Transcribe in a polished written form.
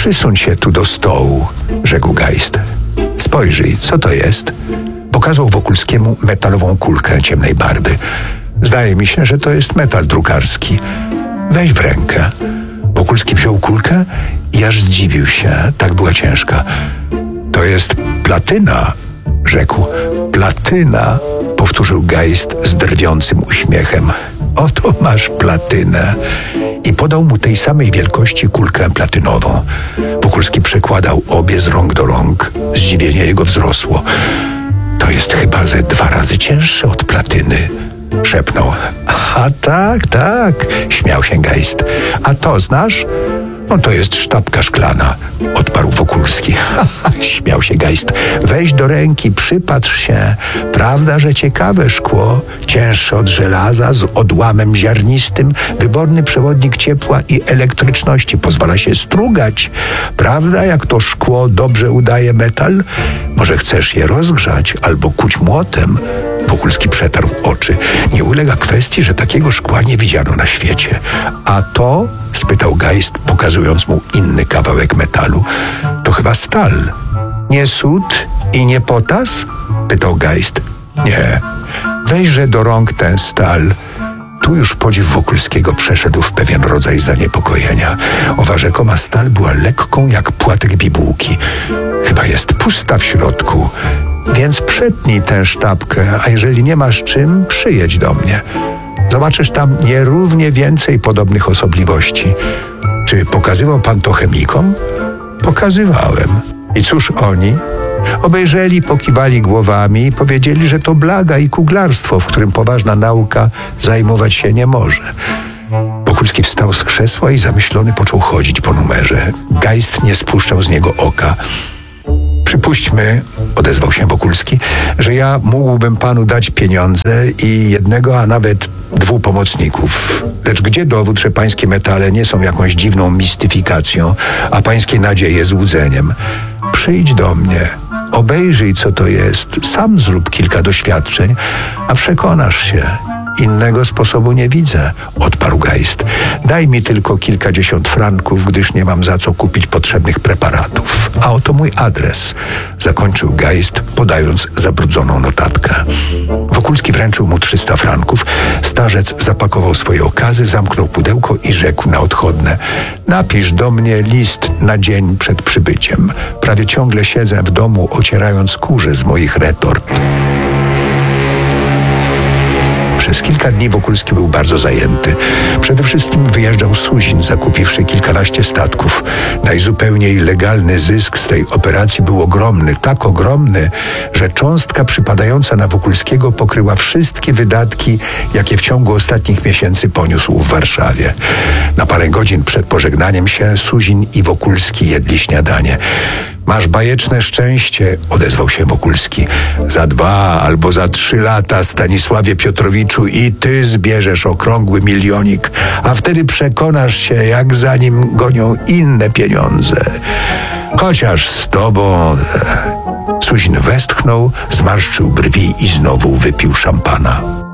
Przysuń się tu do stołu, rzekł Geist. Spojrzyj, co to jest? Pokazał Wokulskiemu metalową kulkę ciemnej barwy. Zdaje mi się, że to jest metal drukarski. Weź w rękę. Wokulski wziął kulkę i aż zdziwił się, tak była ciężka. To jest platyna, rzekł. Platyna, powtórzył Geist z drwiącym uśmiechem. Oto masz platynę. I podał mu tej samej wielkości kulkę platynową. Wokulski przekładał obie z rąk do rąk. Zdziwienie jego wzrosło. To jest chyba ze 2 razy cięższe od platyny, szepnął. A tak, śmiał się Geist. A to znasz? No to jest sztabka szklana, odparł Wokulski. Śmiał się Geist. Weź do ręki, przypatrz się. Prawda, że ciekawe szkło, cięższe od żelaza, z odłamem ziarnistym, wyborny przewodnik ciepła i elektryczności, pozwala się strugać. Prawda, jak to szkło dobrze udaje metal? Może chcesz je rozgrzać albo kuć młotem? Wokulski przetarł oczy. Nie ulega kwestii, że takiego szkła nie widziano na świecie. A to? Spytał Geist, pokazując mu inny kawałek metalu. To chyba stal. Nie sód i nie potas? Pytał Geist. Nie. Weźże do rąk ten stal. Tu już podziw Wokulskiego przeszedł w pewien rodzaj zaniepokojenia. Owa rzekoma stal była lekką jak płatek bibułki. Chyba jest pusta w środku. Więc przetnij tę sztabkę, a jeżeli nie masz czym, przyjedź do mnie. Zobaczysz tam nierównie więcej podobnych osobliwości. Czy pokazywał pan to chemikom? Pokazywałem. I cóż oni? Obejrzeli, pokiwali głowami i powiedzieli, że to blaga i kuglarstwo, w którym poważna nauka zajmować się nie może. Wokulski wstał z krzesła i zamyślony począł chodzić po numerze. Geist nie spuszczał z niego oka. Przypuśćmy, odezwał się Wokulski, że ja mógłbym panu dać pieniądze i 1, a nawet 2 pomocników. Lecz gdzie dowód, że pańskie metale nie są jakąś dziwną mistyfikacją, a pańskie nadzieje złudzeniem? Przyjdź do mnie, obejrzyj, co to jest, sam zrób kilka doświadczeń, a przekonasz się. Innego sposobu nie widzę, odparł Geist. Daj mi tylko kilkadziesiąt franków, gdyż nie mam za co kupić potrzebnych preparatów. A oto mój adres, zakończył Geist, podając zabrudzoną notatkę. Wokulski wręczył mu 300 franków. Starzec zapakował swoje okazy, zamknął pudełko i rzekł na odchodne. Napisz do mnie list na dzień przed przybyciem. Prawie ciągle siedzę w domu, ocierając skórze z moich retort. Przez kilka dni Wokulski był bardzo zajęty. Przede wszystkim wyjeżdżał Suzin, zakupiwszy kilkanaście statków. Najzupełniej legalny zysk z tej operacji był ogromny, tak ogromny, że cząstka przypadająca na Wokulskiego pokryła wszystkie wydatki, jakie w ciągu ostatnich miesięcy poniósł w Warszawie. Na parę godzin przed pożegnaniem się Suzin i Wokulski jedli śniadanie. Masz bajeczne szczęście, odezwał się Wokulski. Za 2 albo za 3 lata, Stanisławie Piotrowiczu, i ty zbierzesz okrągły milionik, a wtedy przekonasz się, jak za nim gonią inne pieniądze. Chociaż z tobą... Suzin westchnął, zmarszczył brwi i znowu wypił szampana.